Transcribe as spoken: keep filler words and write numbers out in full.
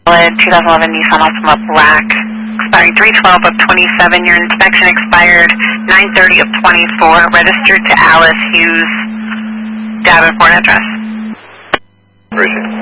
two thousand eleven Nissan Altima Black, expiring three twelve of twenty-seven. Your inspection expired nine thirty of twenty-four. Registered to Alice Hughes, Davenport address. Appreciate it.